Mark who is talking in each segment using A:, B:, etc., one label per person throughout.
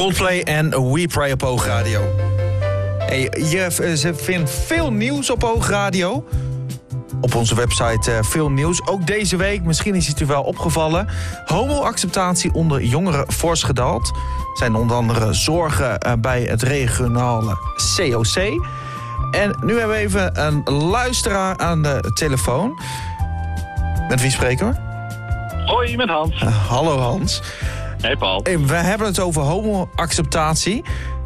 A: Coldplay en We Pray op Oogradio. Hey, je vindt veel nieuws op Oogradio. Op onze website veel nieuws. Ook deze week, misschien is het u wel opgevallen. Homo-acceptatie onder jongeren fors gedaald. Er zijn onder andere zorgen bij het regionale COC. En nu hebben we even een luisteraar aan de telefoon. Met wie spreken we?
B: Hoi, met Hans.
A: Hallo Hans.
B: Hey Paul.
A: We hebben het over homo-acceptatie.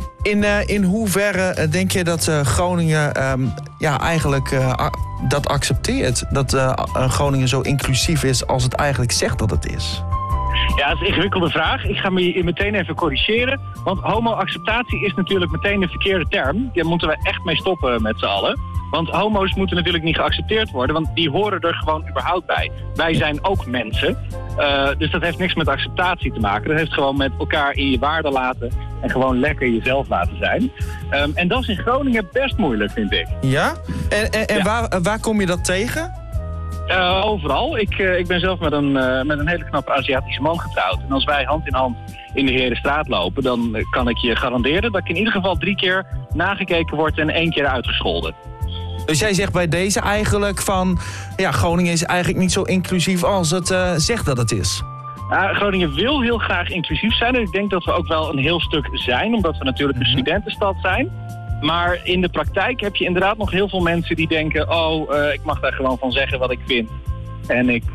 A: In hoeverre denk je dat Groningen eigenlijk dat accepteert? Dat Groningen zo inclusief is als het eigenlijk zegt dat het is?
B: Ja, dat is een ingewikkelde vraag. Ik ga me meteen even corrigeren. Want homo-acceptatie is natuurlijk meteen een verkeerde term. Daar moeten we echt mee stoppen met z'n allen. Want homo's moeten natuurlijk niet geaccepteerd worden, want die horen er gewoon überhaupt bij. Wij zijn ook mensen. Dus dat heeft niks met acceptatie te maken. Dat heeft gewoon met elkaar in je waarde laten en gewoon lekker jezelf laten zijn. En dat is in Groningen best moeilijk, vind ik.
A: Ja? En
B: ja.
A: Waar kom je dat tegen?
B: Overal. Ik ben zelf met een hele knappe Aziatische man getrouwd. En als wij hand in hand in de Herenstraat lopen, dan kan ik je garanderen dat ik in ieder geval 3 keer nagekeken word en 1 keer uitgescholden.
A: Dus jij zegt bij deze eigenlijk van, ja, Groningen is eigenlijk niet zo inclusief als het zegt dat het is.
B: Groningen wil heel graag inclusief zijn en ik denk dat we ook wel een heel stuk zijn, omdat we natuurlijk een studentenstad zijn. Maar in de praktijk heb je inderdaad nog heel veel mensen die denken, ik mag daar gewoon van zeggen wat ik vind. En ik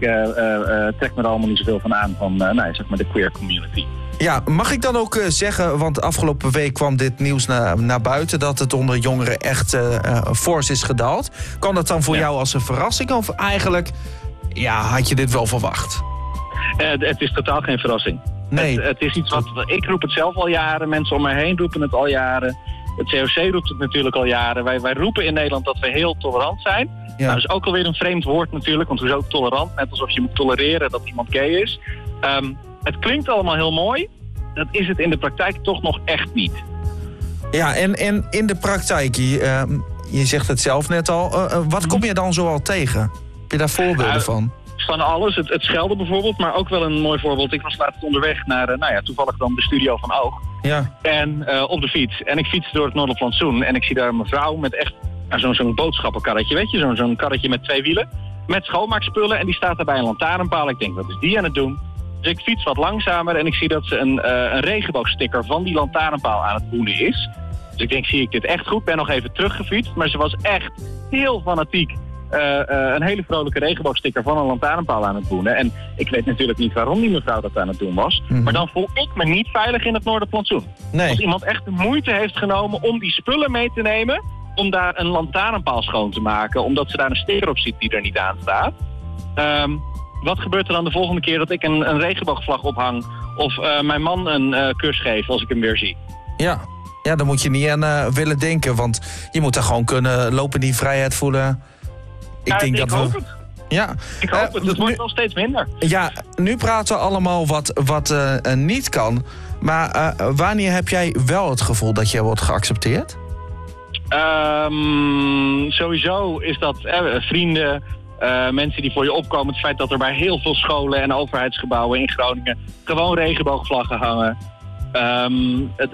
B: trek me er allemaal niet zoveel van aan van zeg maar de queer community.
A: Ja, mag ik dan ook zeggen, want afgelopen week kwam dit nieuws naar buiten, dat het onder jongeren echt fors is gedaald. Kwam dat dan voor jou als een verrassing of eigenlijk had je dit wel verwacht?
B: Het is totaal geen verrassing.
A: Nee.
B: Het is iets wat, ik roep het zelf al jaren, mensen om mij heen roepen het al jaren. Het COC roept het natuurlijk al jaren. Wij roepen in Nederland dat we heel tolerant zijn. Ja. Nou, dat is ook alweer een vreemd woord natuurlijk, want hoezo tolerant? Net alsof je moet tolereren dat iemand gay is. Het klinkt allemaal heel mooi. Dat is het in de praktijk toch nog echt niet. Ja,
A: en in de praktijk, je zegt het zelf net al. Wat kom je dan zoal tegen? Heb je daar voorbeelden van?
B: Van alles. Het schelden bijvoorbeeld, maar ook wel een mooi voorbeeld. Ik was laatst onderweg naar, toevallig dan de studio van Oog. Ja. En op de fiets. En ik fiets door het Noorderplantsoen. En ik zie daar een mevrouw met echt zo'n boodschappenkarretje, weet je? Zo'n karretje met 2 wielen. Met schoonmaakspullen. En die staat daar bij een lantaarnpaal. Ik denk, wat is die aan het doen? Dus ik fiets wat langzamer en ik zie dat ze een regenboogsticker van die lantaarnpaal aan het boenen is. Dus ik denk, zie ik dit echt goed? Ben nog even teruggefietst. Maar ze was echt heel fanatiek. Een hele vrolijke regenboogsticker van een lantaarnpaal aan het boenen. En ik weet natuurlijk niet waarom die mevrouw dat aan het doen was. Mm-hmm. Maar dan voel ik me niet veilig in het Noorderplantsoen. Nee. Als iemand echt de moeite heeft genomen om die spullen mee te nemen, om daar een lantaarnpaal schoon te maken, omdat ze daar een sticker op ziet die er niet aan staat. Wat gebeurt er dan de volgende keer dat ik een regenboogvlag ophang of mijn man een kus geef als ik hem weer zie?
A: Ja, daar moet je niet aan willen denken, want je moet daar gewoon kunnen lopen, die vrijheid voelen. Ik hoop het. Ja.
B: Ik hoop het. Het wordt wel steeds minder.
A: Ja, nu praten we allemaal wat niet kan. Maar wanneer heb jij wel het gevoel dat je wordt geaccepteerd?
B: Sowieso is dat vrienden, mensen die voor je opkomen. Het feit dat er bij heel veel scholen en overheidsgebouwen in Groningen gewoon regenboogvlaggen hangen.